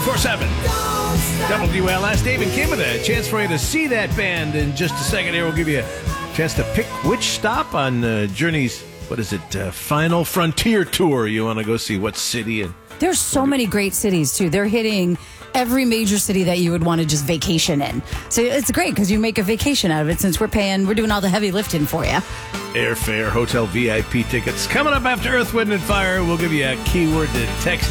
24/7. WLS, Dave and Kim with a chance for you to see that band in just a second here. We'll give you a chance to pick which stop on Journey's, Final Frontier Tour you want to go see. What city? And there's so many great cities, too. They're hitting every major city that you would want to just vacation in. So it's great because you make a vacation out of it since we're doing all the heavy lifting for you. Airfare, hotel VIP tickets. Coming up after Earth, Wind, and Fire, we'll give you a keyword to text